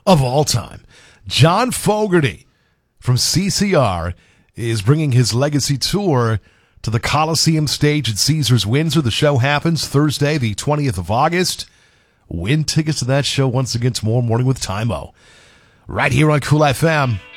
of all time. John Fogerty from CCR is bringing his legacy tour to the Coliseum stage at Caesars Windsor. The show happens Thursday, the 20th of August. Win tickets to that show once again tomorrow morning with Time-O. Right here on Cool FM.